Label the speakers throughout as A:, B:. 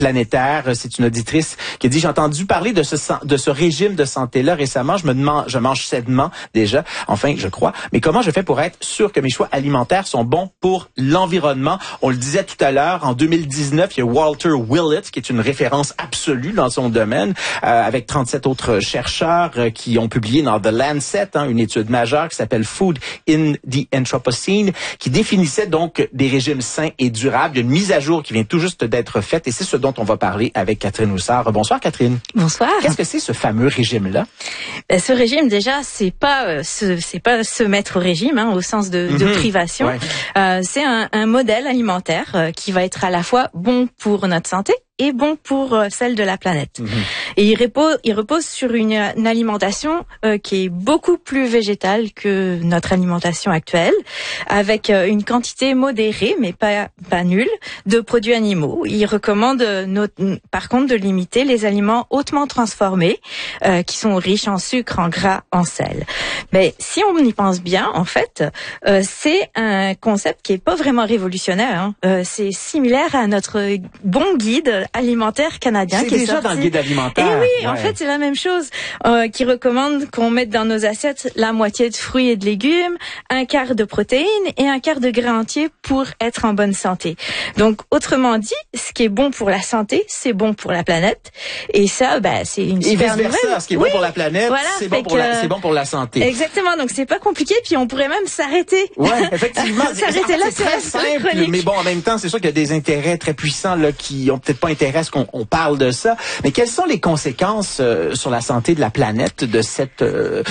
A: planétaire. C'est une auditrice qui a dit, j'ai entendu parler de ce régime de santé-là récemment. Je mange sainement déjà, enfin, je crois. Mais comment je fais pour être sûr que mes choix alimentaires sont bons pour l'environnement? On le disait tout à l'heure, en 2019, il y a Walter Willett, qui est une référence absolue dans son domaine, avec 37 autres chercheurs qui ont publié dans The Lancet, une étude majeure qui s'appelle Food in the Anthropocene, qui définissait donc des régimes sains et durables. Il y a une mise à jour qui vient tout juste d'être faite et c'est ce dont on va parler avec Catherine Houssard. Bonsoir Catherine.
B: Bonsoir.
A: Qu'est-ce que c'est ce fameux régime-là?
B: Ce régime, déjà, c'est pas se mettre au régime, au sens de privation. Ouais. C'est un modèle alimentaire qui va être à la fois bon pour notre santé et bon pour celle de la planète. Et il repose sur une alimentation qui est beaucoup plus végétale que notre alimentation actuelle, avec une quantité modérée, mais pas nulle, de produits animaux. Il recommande par contre de limiter les aliments hautement transformés, qui sont riches en sucre, en gras, en sel. Mais si on y pense bien, en fait, c'est un concept qui est pas vraiment révolutionnaire. C'est similaire à notre bon guide alimentaire canadien
A: qui est déjà sorti dans le guide alimentaire.
B: Et oui, en fait, c'est la même chose, qui recommande qu'on mette dans nos assiettes la moitié de fruits et de légumes, un quart de protéines et un quart de grains entiers pour être en bonne santé. Donc, autrement dit, ce qui est bon pour la santé, c'est bon pour la planète. Et ça, c'est une super nouvelle. Et vice-versa,
A: ce qui est bon pour la planète, voilà, c'est bon pour la santé.
B: Exactement, donc c'est pas compliqué, puis on pourrait même s'arrêter.
A: Ouais, effectivement.
B: S'arrêter là,
A: c'est très simple, mais bon, en même temps, c'est sûr qu'il y a des intérêts très puissants là qui ont peut-être pas intérêt à ce qu'on parle de ça. Mais quelles sont les conséquences sur la santé de la planète de cette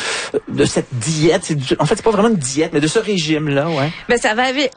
A: diète? En fait, c'est pas vraiment une diète, mais de ce régime-là, ouais.
B: Ça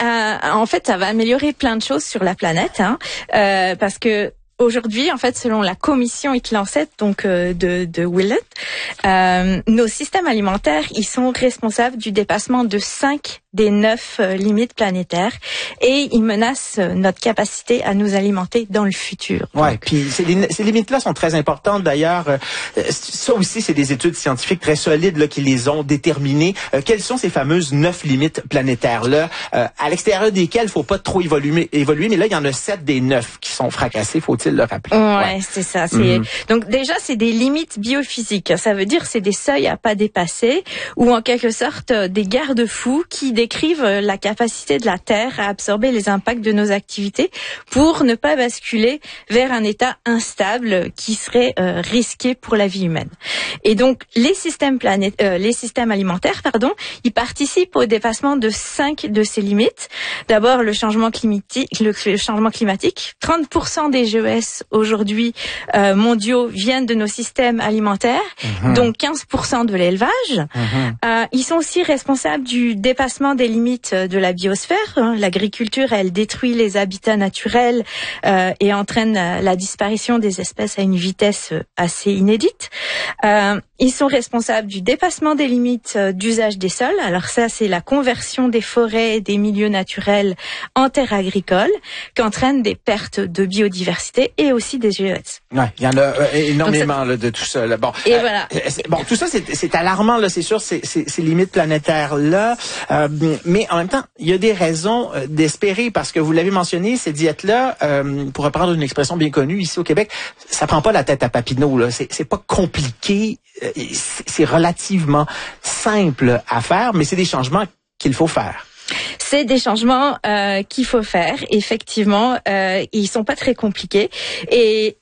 B: va améliorer plein de choses sur la planète, parce que aujourd'hui, en fait, selon la commission Eat-Lancet, donc de Willett, nos systèmes alimentaires, ils sont responsables du dépassement de 5 des 9 limites planétaires et ils menacent notre capacité à nous alimenter dans le futur.
A: Ouais, puis ces limites-là sont très importantes d'ailleurs. Ça aussi, c'est des études scientifiques très solides là, qui les ont déterminées. Quelles sont ces fameuses 9 limites planétaires-là, à l'extérieur desquelles il faut pas trop évoluer, mais là, il y en a 7 des 9 qui sont fracassés, faut-il le rappeler.
B: Ouais. C'est ça. Donc déjà, c'est des limites biophysiques. Ça veut dire c'est des seuils à pas dépasser ou en quelque sorte des garde-fous qui décrivent la capacité de la Terre à absorber les impacts de nos activités pour ne pas basculer vers un état instable qui serait risqué pour la vie humaine. Et donc les systèmes alimentaires, ils participent au dépassement de 5 de ces limites. D'abord le changement climatique. 30% des GES aujourd'hui mondiaux viennent de nos systèmes alimentaires, donc 15% de l'élevage. Ils sont aussi responsables du dépassement des limites de la biosphère. L'agriculture, elle détruit les habitats naturels et entraîne la disparition des espèces à une vitesse assez inédite. Ils sont responsables du dépassement des limites d'usage des sols. Alors ça, c'est la conversion des forêts et des milieux naturels en terres agricoles qui entraîne des pertes de biodiversité et aussi des GES.
A: Ouais, il y en a énormément là, de tout ça. Là. Bon,
B: et voilà.
A: Bon, tout ça, c'est alarmant là, c'est sûr, ces limites planétaires là. Mais en même temps, il y a des raisons d'espérer parce que vous l'avez mentionné, ces diètes-là, pour reprendre une expression bien connue ici au Québec, ça prend pas la tête à Papineau là. C'est pas compliqué, c'est relativement simple à faire, mais c'est des changements qu'il faut faire.
B: C'est des changements qu'il faut faire. Effectivement, ils sont pas très compliqués et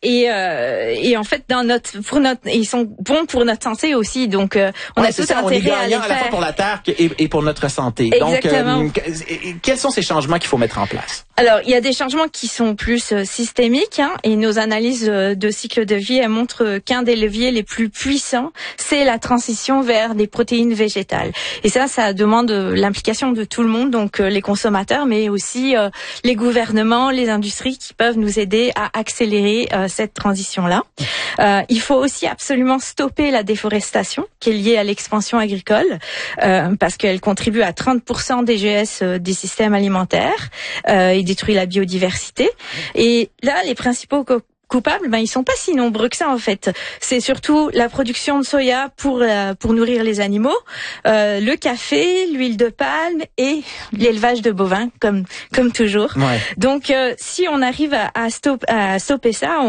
B: en fait ils sont bons pour notre santé aussi. Donc on a tout intérêt à les faire.
A: À la fois pour la terre et pour notre santé.
B: Exactement.
A: Donc quels sont ces changements qu'il faut mettre en place?
B: Alors il y a des changements qui sont plus systémiques et nos analyses de cycle de vie elles montrent qu'un des leviers les plus puissants c'est la transition vers des protéines végétales. Et ça demande l'implication de tout le monde. Donc les consommateurs, mais aussi les gouvernements, les industries qui peuvent nous aider à accélérer cette transition-là. Il faut aussi absolument stopper la déforestation qui est liée à l'expansion agricole parce qu'elle contribue à 30% des GES des systèmes alimentaires et détruit la biodiversité. Et là, les principaux coupables, ils sont pas si nombreux que ça en fait. C'est surtout la production de soya pour nourrir les animaux, le café, l'huile de palme et l'élevage de bovins comme toujours. Ouais. Donc si on arrive à stopper ça,